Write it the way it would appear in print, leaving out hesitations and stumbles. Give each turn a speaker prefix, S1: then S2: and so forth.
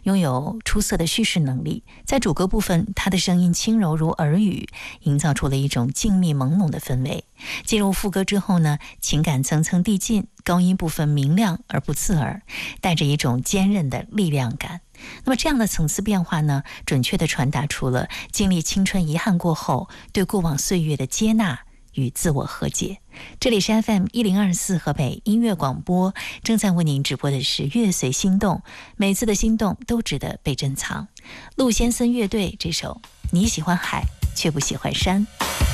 S1: 拥有出色的叙事能力。在主歌部分，他的声音轻柔如耳语，营造出了一种静谧朦胧的氛围。进入副歌之后呢，情感层层递进，高音部分明亮而不刺耳，带着一种坚韧的力量感。那么这样的层次变化呢，准确地传达出了经历青春遗憾过后对过往岁月的接纳与自我和解。这里是 FM1024 河北音乐广播，正在为您直播的是乐随心动，每次的心动都值得被珍藏。陆先森乐队这首你喜欢海却不喜欢山。